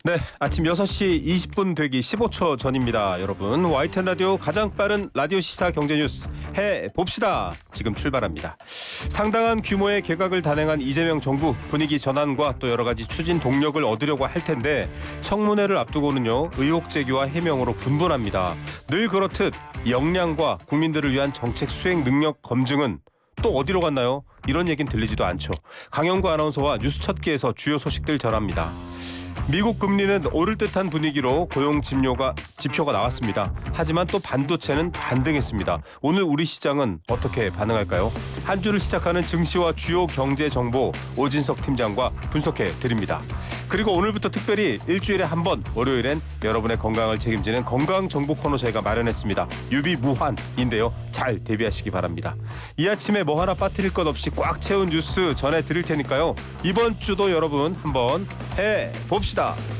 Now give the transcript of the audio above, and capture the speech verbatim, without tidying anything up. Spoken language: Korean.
네, 아침 여섯 시 이십 분 되기 십오 초 전입니다. 여러분, 와이티엔 라디오 가장 빠른 라디오 시사 경제 뉴스 해봅시다. 지금 출발합니다. 상당한 규모의 개각을 단행한 이재명 정부, 분위기 전환과 또 여러 가지 추진 동력을 얻으려고 할 텐데 청문회를 앞두고는요, 의혹 제기와 해명으로 분분합니다. 늘 그렇듯 역량과 국민들을 위한 정책 수행 능력 검증은 또 어디로 갔나요? 이런 얘기는 들리지도 않죠. 강영구 아나운서와 뉴스 첫 끼에서 주요 소식들 전합니다. 미국 금리는 오를 듯한 분위기로 고용 지표가, 지표가 나왔습니다. 하지만 또 반도체는 반등했습니다. 오늘 우리 시장은 어떻게 반응할까요? 한 주를 시작하는 증시와 주요 경제 정보 오진석 팀장과 분석해 드립니다. 그리고 오늘부터 특별히 일주일에 한 번 월요일엔 여러분의 건강을 책임지는 건강정보 코너 저희가 마련했습니다. 유비무환인데요. 잘 대비하시기 바랍니다. 이 아침에 뭐 하나 빠뜨릴 것 없이 꽉 채운 뉴스 전해드릴 테니까요. 이번 주도 여러분 한번 해봅시다.